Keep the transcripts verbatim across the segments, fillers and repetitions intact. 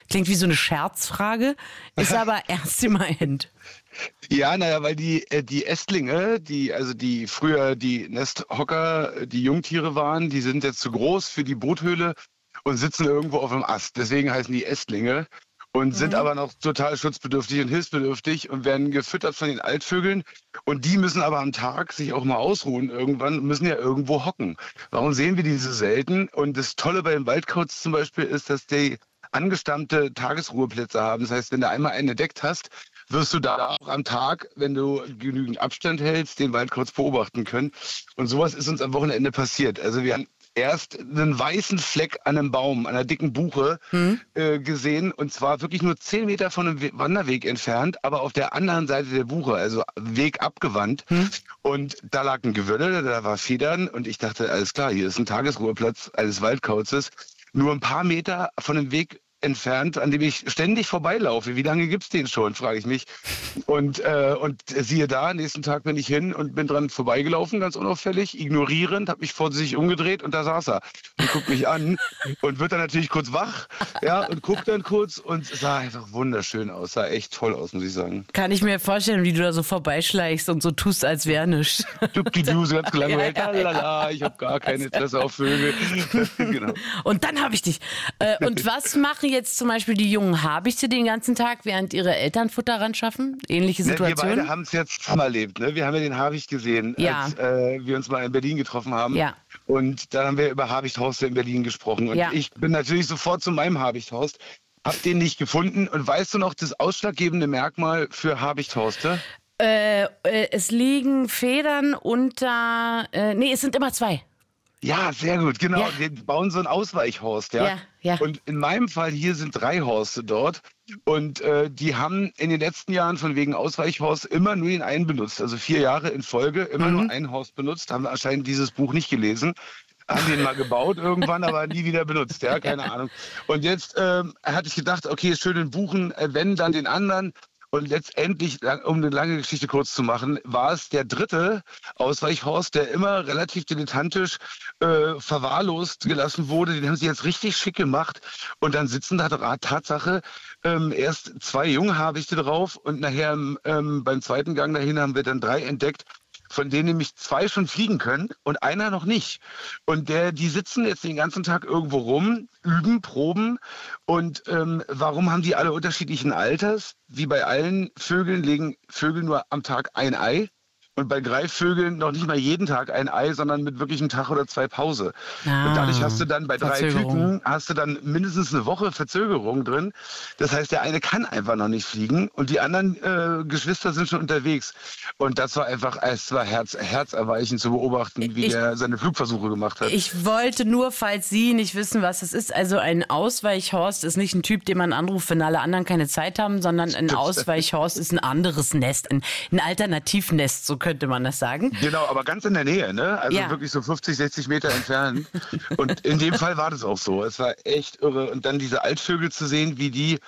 Klingt wie so eine Scherzfrage, ist aber ernst gemeint. Ja, naja, weil die, die Ästlinge, die, also die früher die Nesthocker, die Jungtiere waren, die sind jetzt zu groß für die Bruthöhle und sitzen irgendwo auf dem Ast. Deswegen heißen die Ästlinge und sind Mhm. aber noch total schutzbedürftig und hilfsbedürftig und werden gefüttert von den Altvögeln. Und die müssen aber am Tag sich auch mal ausruhen irgendwann, müssen ja irgendwo hocken. Warum sehen wir die so selten? Und das Tolle bei den Waldkauz zum Beispiel ist, dass die angestammte Tagesruheplätze haben. Das heißt, wenn du einmal einen entdeckt hast, wirst du da auch am Tag, wenn du genügend Abstand hältst, den Waldkauz beobachten können. Und sowas ist uns am Wochenende passiert. Also wir haben erst einen weißen Fleck an einem Baum, an einer dicken Buche Mhm. äh, gesehen. Und zwar wirklich nur zehn Meter von einem We- Wanderweg entfernt, aber auf der anderen Seite der Buche, also Weg abgewandt. Mhm. Und da lag ein Gewürde, da war Federn. Und ich dachte, alles klar, hier ist ein Tagesruheplatz eines Waldkauzes. Nur ein paar Meter von dem Weg entfernt, an dem ich ständig vorbeilaufe. Wie lange gibt's den schon, frage ich mich. Und, äh, und siehe da, nächsten Tag bin ich hin und bin dran vorbeigelaufen, ganz unauffällig, ignorierend, habe mich vorsichtig umgedreht und da saß er und guckt mich an und wird dann natürlich kurz wach, ja, und guckt dann kurz und sah einfach wunderschön aus, sah echt toll aus, muss ich sagen. Kann ich mir vorstellen, wie du da so vorbeischleichst und so tust, als wäre nichts. Dupdi-du, so ganz gelangweilt, Ja, ja, ja. lalala, ich habe gar kein Interesse auf Vögel. Genau. Und dann habe ich dich. Äh, und was machen jetzt zum Beispiel die jungen Habichte den ganzen Tag, während ihre Eltern Futter ran schaffen? Ähnliche Ne, wir Situation? beide haben es jetzt schon erlebt. Ne? Wir haben ja den Habicht gesehen, Ja. als äh, wir uns mal in Berlin getroffen haben. Ja. Und da haben wir über Habichthorste in Berlin gesprochen. Und Ja. ich bin natürlich sofort zu meinem Habichthorst, hab den nicht gefunden. Und weißt du noch das ausschlaggebende Merkmal für Habichthorste? Äh, äh, es liegen Federn unter. Äh, nee, es sind immer zwei. Ja, sehr gut, genau. Ja. Wir bauen so einen Ausweichhorst, ja. Ja, ja. Und in meinem Fall hier sind drei Horste dort. Und äh, die haben in den letzten Jahren von wegen Ausweichhorst immer nur den einen benutzt. Also vier Jahre in Folge immer Mhm. nur einen Horst benutzt. Haben anscheinend dieses Buch nicht gelesen. Haben den mal gebaut irgendwann, aber nie wieder benutzt, ja, keine Ahnung. Und jetzt ähm, hatte ich gedacht, okay, schön den Buchen, äh, wenn, dann den anderen. Und letztendlich, lang- um eine lange Geschichte kurz zu machen, war es der dritte Ausweichhorst, der immer relativ dilettantisch äh, verwahrlost gelassen wurde. Den haben sie jetzt richtig schick gemacht. Und dann sitzen da dra- Tatsache ähm, erst zwei Junghabichte drauf und nachher ähm, beim zweiten Gang dahin haben wir dann drei entdeckt, von denen nämlich zwei schon fliegen können und einer noch nicht. Und der, die sitzen jetzt den ganzen Tag irgendwo rum, üben, proben. Und ähm, warum haben die alle unterschiedlichen Alters? Wie bei allen Vögeln legen Vögel nur am Tag ein Ei. Und bei Greifvögeln noch nicht mal jeden Tag ein Ei, sondern mit wirklich einem Tag oder zwei Pause. Ah, und dadurch hast du dann bei drei Verzögerung. Küken hast du dann mindestens eine Woche Verzögerung drin. Das heißt, der eine kann einfach noch nicht fliegen und die anderen äh, Geschwister sind schon unterwegs. Und das war einfach, es war herz, herzerweichend zu beobachten, wie Ich- der seine Flugversuche gemacht hat. Ich wollte nur, falls Sie nicht wissen, was es ist, also ein Ausweichhorst ist nicht ein Typ, den man anruft, wenn alle anderen keine Zeit haben, sondern ein Ausweichhorst ist ein anderes Nest, ein, ein Alternativnest, so könnte man das sagen. Genau, aber ganz in der Nähe, ne? Also Ja. wirklich so fünfzig, sechzig Meter entfernt. Und in dem Fall war das auch so. Es war echt irre. Und dann diese Altvögel zu sehen, wie die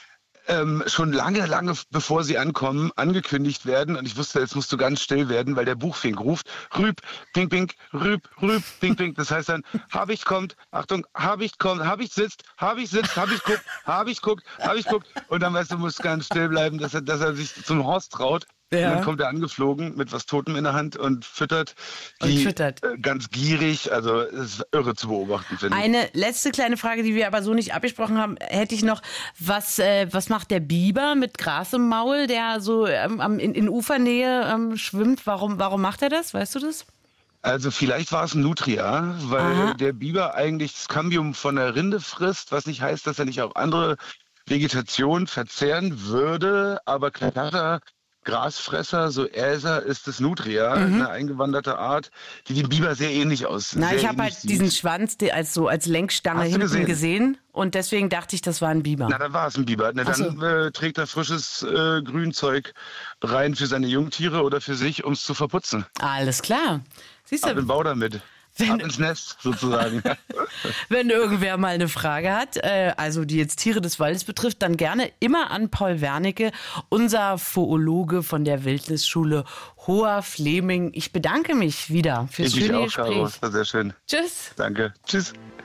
ähm, schon lange, lange bevor sie ankommen, angekündigt werden. Und ich wusste, jetzt musst du ganz still werden, weil der Buchfink ruft, Rüb, pink, pink, Rüb, Rüb, pink, pink. Das heißt dann, Habicht kommt, Achtung, Habicht kommt, Habicht sitzt, Habicht sitzt, Habicht guckt, Habicht guckt, Habicht guckt. Und dann weißt du, du musst ganz still bleiben, dass er, dass er sich zum Horst traut. Ja. Und dann kommt er angeflogen mit was Totem in der Hand und füttert die Und füttert. äh, ganz gierig. Also es ist irre zu beobachten, finde ich. Eine letzte kleine Frage, die wir aber so nicht abgesprochen haben, hätte ich noch. Was, äh, was macht der Biber mit Gras im Maul, der so ähm, am- in, in Ufernähe ähm, schwimmt? Warum, warum macht er das? Weißt du das? Also vielleicht war es ein Nutria, weil Aha. der Biber eigentlich das Cambium von der Rinde frisst, was nicht heißt, dass er nicht auch andere Vegetation verzehren würde. Aber klarer Grasfresser, so Äser, ist das Nutria, eine eingewanderte Art, die dem Biber sehr ähnlich aussieht. Na, sehr ich habe ähnlich halt diesen sieht. Schwanz der als so als Lenkstange Hast du hinten gesehen? gesehen? Und deswegen dachte ich, das war ein Biber. Na, dann war es ein Biber. Na, Ach so. dann äh, trägt er frisches äh, Grünzeug rein für seine Jungtiere oder für sich, um es zu verputzen. Alles klar. Siehst Ab du, in Bau damit. Wenn- Ab ins Nest sozusagen. wenn irgendwer mal eine Frage hat, äh, also die jetzt Tiere des Waldes betrifft, dann gerne immer an Paul Wernicke, unser Zoologe von der Wildnisschule Hoher Fleming. Ich bedanke mich wieder fürs Ich mich schöne auch, Caro. Gespräch. Das war sehr schön. Tschüss. Danke. Tschüss.